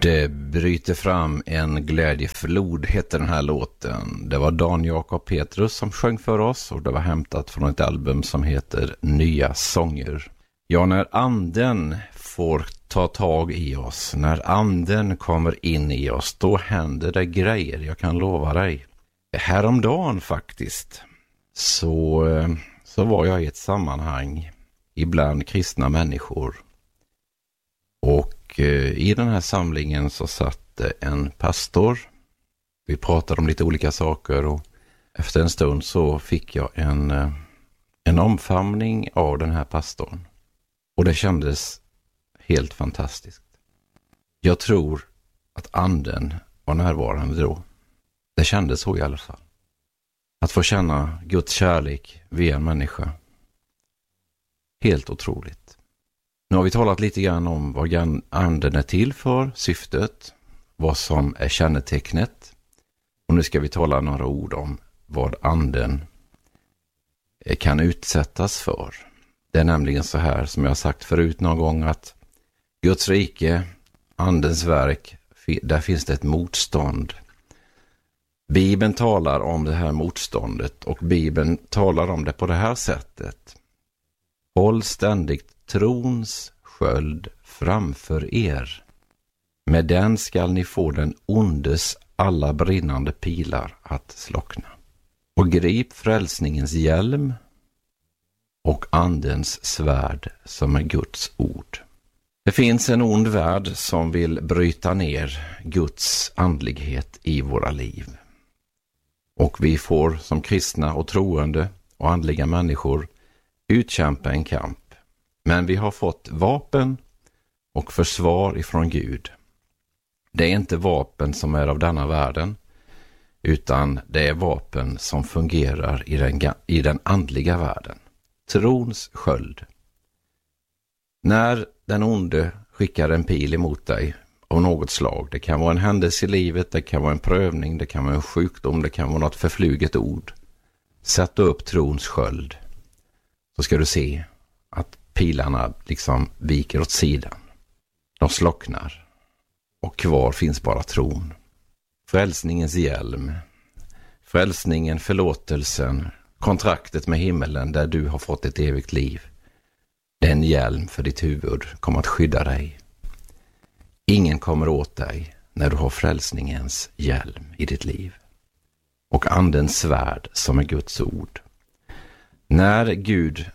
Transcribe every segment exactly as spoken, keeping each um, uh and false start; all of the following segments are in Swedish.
Det bryter fram en glädjeflod heter den här låten. Det var Dan Jakob Petrus som sjöng för oss och det var hämtat från ett album som heter Nya sånger. Ja, när anden får ta tag i oss, när anden kommer in i oss, då händer det grejer, jag kan lova dig. Häromdagen faktiskt så, så var jag i ett sammanhang ibland kristna människor. Och i den här samlingen så satt en pastor. Vi pratade om lite olika saker och efter en stund så fick jag en, en omfamning av den här pastorn. Och det kändes helt fantastiskt. Jag tror att anden var närvarande då. Det kändes så i alla fall. Att få känna Guds kärlek via en människa. Helt otroligt. Nu har vi talat lite grann om vad anden är till för, syftet, vad som är kännetecknet. Och nu ska vi tala några ord om vad anden kan utsättas för. Det är nämligen så här som jag har sagt förut någon gång att Guds rike, andens verk, där finns det ett motstånd. Bibeln talar om det här motståndet och Bibeln talar om det på det här sättet. Håll ständigt trons sköld framför er. Med den skall ni få den ondes alla brinnande pilar att slockna. Och grip frälsningens hjälm och andens svärd som är Guds ord. Det finns en ond värld som vill bryta ner Guds andlighet i våra liv. Och vi får som kristna och troende och andliga människor utkämpa en kamp. Men vi har fått vapen och försvar ifrån Gud. Det är inte vapen som är av denna världen, utan det är vapen som fungerar i den, i den andliga världen. Trons sköld. När den onde skickar en pil emot dig av något slag, det kan vara en händelse i livet, det kan vara en prövning, det kan vara en sjukdom, det kan vara något förfluget ord. Sätt upp trons sköld, så ska du se att pilarna liksom viker åt sidan. De slocknar. Och kvar finns bara tron. Frälsningens hjälm. Frälsningen, förlåtelsen, kontraktet med himmelen där du har fått ett evigt liv. Den hjälm för ditt huvud kommer att skydda dig. Ingen kommer åt dig när du har frälsningens hjälm i ditt liv. Och andens svärd som är Guds ord. När Gud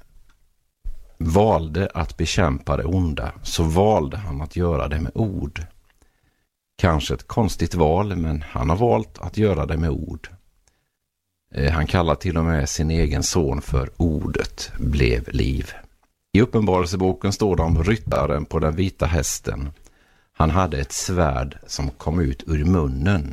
valde att bekämpa det onda så valde han att göra det med ord. Kanske ett konstigt val, men han har valt att göra det med ord. Han kallar till och med sin egen son för ordet blev liv. I Uppenbarelseboken står det om ryttaren på den vita hästen. Han hade ett svärd som kom ut ur munnen.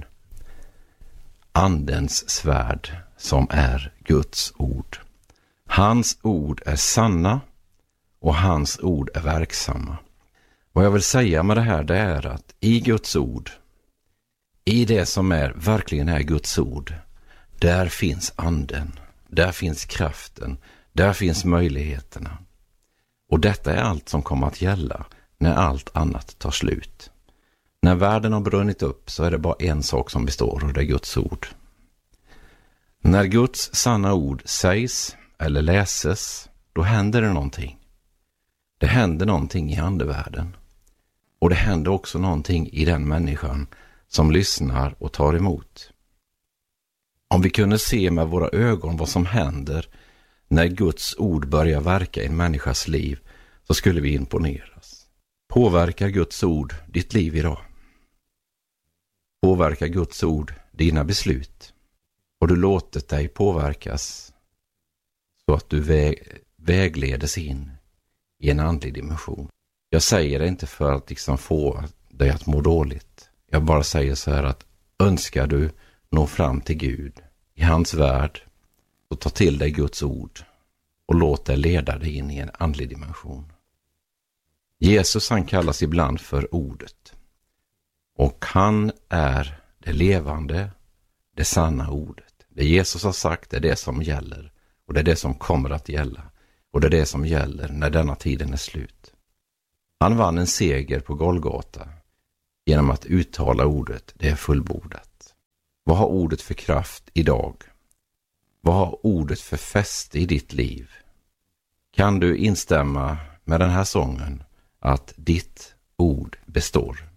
Andens svärd som är Guds ord. Hans ord är sanna och hans ord är verksamma. Vad jag vill säga med det här, det är att i Guds ord, i det som är verkligen är Guds ord, där finns anden, där finns kraften, där finns möjligheterna. Och detta är allt som kommer att gälla när allt annat tar slut. När världen har brunnit upp så är det bara en sak som består och det är Guds ord. När Guds sanna ord sägs eller läses, då händer det någonting. Det händer någonting i andevärlden. Och det händer också någonting i den människan som lyssnar och tar emot. Om vi kunde se med våra ögon vad som händer när Guds ord börjar verka i en människas liv, så skulle vi imponeras. Påverkar Guds ord ditt liv idag? Påverkar Guds ord dina beslut? Har du låtit dig påverkas så att du väg, vägledes in i en andlig dimension? Jag säger det inte för att liksom få dig att må dåligt. Jag bara säger så här att önskar du nå fram till Gud i hans värld, så ta till dig Guds ord och låt dig leda dig in i en andlig dimension. Jesus, han kallas ibland för ordet. Och han är det levande, det sanna ordet. Det Jesus har sagt är det som gäller. Och det är det som kommer att gälla. Och det är det som gäller när denna tiden är slut. Han vann en seger på Golgata. genom att uttala ordet det är fullbordat. Vad har ordet för kraft idag? Vad har ordet för fäste i ditt liv? Kan du instämma med den här sången att ditt ord består?